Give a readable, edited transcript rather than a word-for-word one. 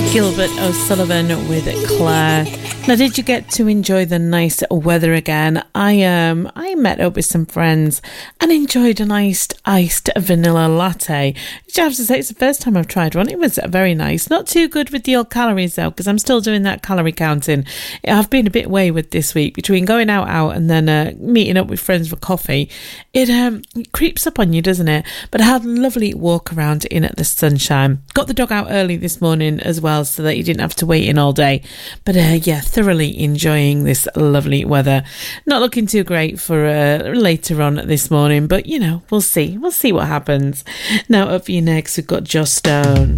Gilbert O'Sullivan with Claire. Now, did you get to enjoy the nice weather again? I met up with some friends and enjoyed an iced vanilla latte, which I have to say it's the first time I've tried one. It was very nice. Not too good with the old calories though, because I'm still doing that calorie counting. I've been a bit wayward this week between going out and then meeting up with friends for coffee. It creeps up on you, doesn't it? But I had a lovely walk around in the sunshine. Got the dog out early this morning as well, so that you didn't have to wait in all day. But yeah, thoroughly enjoying this lovely weather. Not looking too great for later on this morning, but you know, we'll see what happens. Now up for you next, we've got Joss Stone.